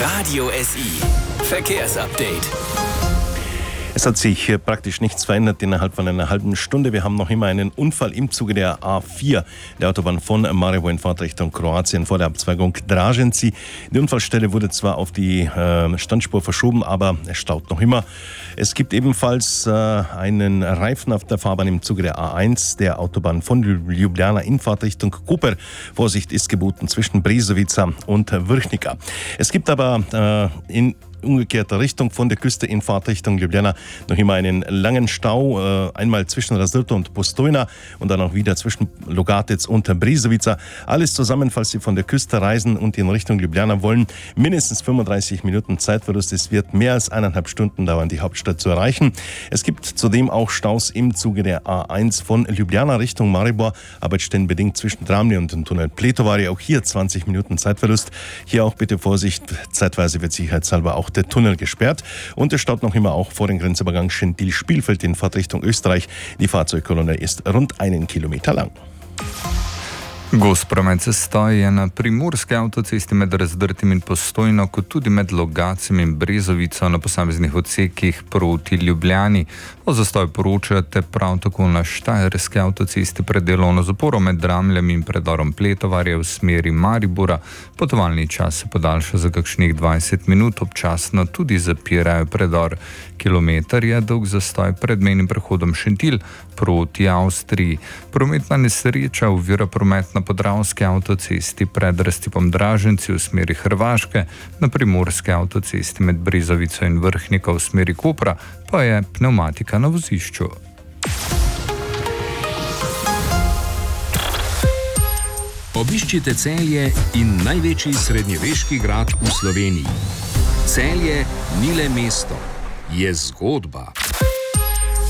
Radio SI Verkehrsupdate. Es hat sich praktisch nichts verändert innerhalb von einer halben Stunde. Wir haben noch immer einen Unfall im Zuge der A4, der Autobahn von Maribor in Fahrtrichtung Kroatien vor der Abzweigung Dražanci. Die Unfallstelle wurde zwar auf die Standspur verschoben, aber es staut noch immer. Es gibt ebenfalls einen Reifen auf der Fahrbahn im Zuge der A1, der Autobahn von Ljubljana in Fahrtrichtung Koper. Vorsicht ist geboten zwischen Brezovica und Vrhnica. Es gibt aber in umgekehrter Richtung von der Küste in Fahrtrichtung Ljubljana noch immer einen langen Stau, einmal zwischen Razdrto und Postojna und dann auch wieder zwischen Logatec und Brezovica. Alles zusammen, falls Sie von der Küste reisen und in Richtung Ljubljana wollen, mindestens 35 Minuten Zeitverlust. Es wird mehr als 1,5 Stunden dauern, die Hauptstadt zu erreichen. Es gibt zudem auch Staus im Zuge der A1 von Ljubljana Richtung Maribor, arbeitsstellenbedingt zwischen Dramlje und dem Tunnel Pletovari. Auch hier 20 Minuten Zeitverlust. Hier auch bitte Vorsicht, zeitweise wird sicherheitshalber auch der Tunnel gesperrt und es staut noch immer auch vor dem Grenzübergang Schentil-Spielfeld in Fahrtrichtung Österreich. Die Fahrzeugkolonne ist rund 1 Kilometer lang. Gost promet se stoji je na primorski avtocesti med Razdrtim in Postojno, kot tudi med Logacem in Brezovico na posameznih odsekih proti Ljubljani. O zastoju poročate prav tako na štajerski avtocesti pred delovno zaporo med Dramljem in predorom Pletovarja v smeri Maribora. Potovalni čas se podaljša za kakšnih 20 minut, občasno tudi zapirajo predor. Kilometer je dolg zastoj pred mejnim prehodom Šentil proti Avstriji. Prometna nesreča ovira promet na podravski avtocesti pred raztipom Dražanci v smeri Hrvaške, na primorski avtocesti med Brezovico in Vrhnika v smeri Kopra pa je pnevmatika na vozišču. Obiščite Celje in največji srednjeveški grad v Sloveniji. Celje ni le mesto, je zgodba.